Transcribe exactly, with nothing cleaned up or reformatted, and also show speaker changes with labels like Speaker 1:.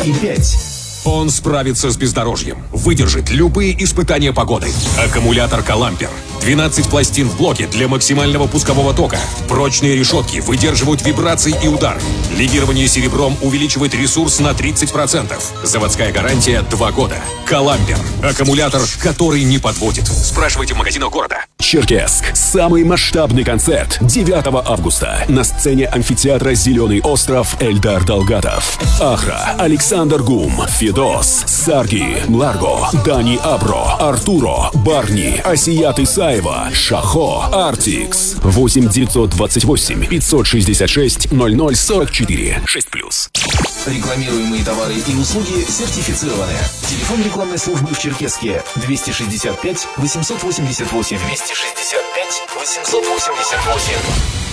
Speaker 1: и пять.
Speaker 2: Он справится с бездорожьем, выдержит любые испытания погоды. Аккумулятор «Калампер». двенадцать пластин в блоке для максимального пускового тока. Прочные решетки выдерживают вибрации и удары. Легирование серебром увеличивает ресурс на тридцать процентов. Заводская гарантия два года. «Калампер». Аккумулятор, который не подводит. Спрашивайте в магазинах города.
Speaker 3: Черкесск. Самый масштабный концерт девятого августа. На сцене амфитеатра «Зеленый остров» Эльдар Далгатов. Ахра, Александр Гум, Федос, Сарги, Ларго, Дани Абро, Артуро, Барни, Асият Исаева, Шахо, Артикс. восемь девятьсот двадцать восемь пятьсот шестьдесят шесть ноль ноль сорок четыре шесть плюс.
Speaker 1: Рекламируемые товары и услуги сертифицированы. Телефон рекламной службы в Черкесске двести шестьдесят пять восемьсот восемьдесят восемь. двести шестьдесят пять восемьсот восемьдесят восемь.